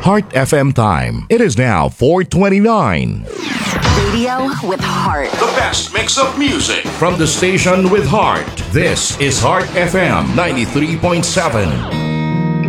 Heart FM time. It is now 4:29. Radio with heart. The best mix of music. From the station with heart. This is Heart FM 93.7.